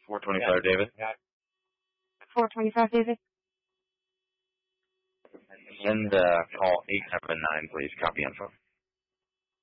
425, David. 425, David. And call 879, please. Copy info.